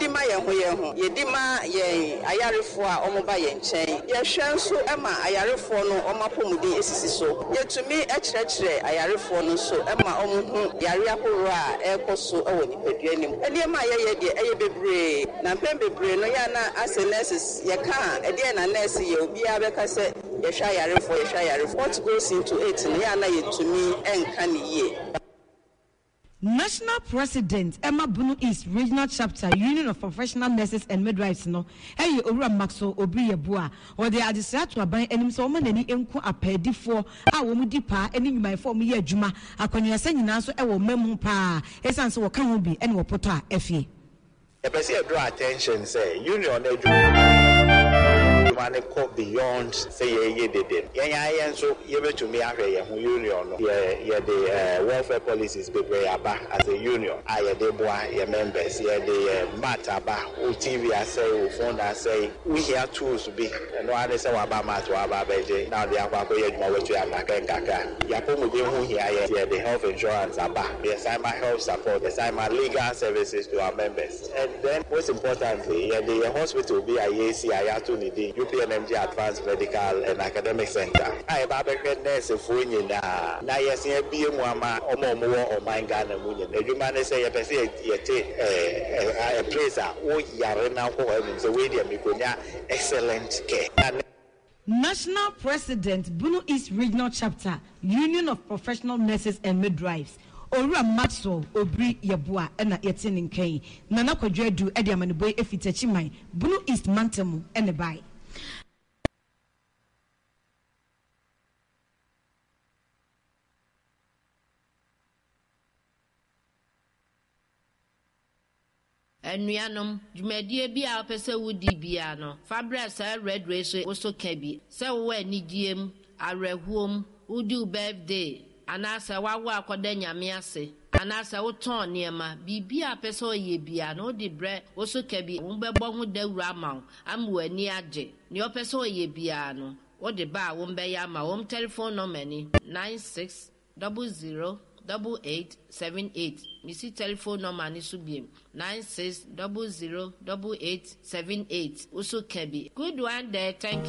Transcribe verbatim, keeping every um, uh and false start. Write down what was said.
ma ye ho ye ho ye di ma ye ayarefo a omoba ye nchen ye hwe nso ema ayarefo no omapomudi esisi so ye tumi ekyerɛkyerɛ ayarefo no so ema omuhu yare ahoro a ekoso ewo nipadua nim ene ma ye ye de eye bebre na mpem bebre no ya na ase nurses ye ka ede na nurse ye obi abeka se ye hwa ayarefo ye hwa ayarefo what goes into it no ya na ye tumi enka ne ye. National President Emma Bunu East Regional Chapter Union of Professional Nurses and Midwives no hey Owura Maxwell Obri Yeboah or the adisra to aban enim so ma nani enko apedifo a wo mu di pa eni nyumanfo mu ye adwuma akwanwa sa nyina so e wo mamu pa esan so wo ka ho bi ene wo poto a afie e person draw attention say union edu man go beyond say ye ye de dem ye yan so ye betumi ahwe ye ho union no ye ye the welfare policies be we aba as a union a ye de boa ye members ye the mat aba o T V say o phone say we here tools be no ade say wa ba mat wa ba beje now the akwa ko ye dwuma we tu aba kan kaka ya po mu de hu here ye the health insurance aba the cyber health support the cyber legal services to our members and then most importantly ye the hospital be a ye see ayato ni de U P N M G Advanced Medical and Academic Center. I have a nurse for you now. Now, yes, you be a mama or more or my Ghana Union. The human say a person a place or Yarena for him. So, we are excellent care. National President Bunu East Regional Chapter Union of Professional Nurses and Midwives. Owura Maxwell Obri Yeboah ena yetin nkan nana kwadwadu ede amaneboy efitachi man Bunu East Mantemu ene bai Enuanom dwumadie bi a opese wudi bia no fabra sa red race woso kabi se wo anigiem arehuom udi birthday anasa wawo akoda nyame ase anasa wo ton niema bibia pese oye bia no de bre woso kabi wo bebo ho dawura ma am ani age ne opese oye bia no wo de ba wo mbe ya ma wo telephone number ni nine six zero zero eight eight seven eight. Missy telephone number ni subiem nine six zero zero eight eight seven eight. Also Kebi. Good one there. Thank you.